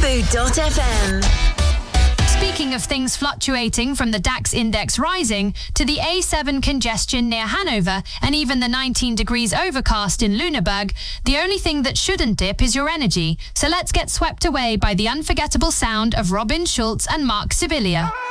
Mood.fm. Speaking of things fluctuating, from the DAX index rising to the A7 congestion near Hanover and even the 19 degrees overcast in Lüneburg, the only thing that shouldn't dip is your energy. So let's get swept away by the unforgettable sound of Robin Schulz and Mark Sibilia.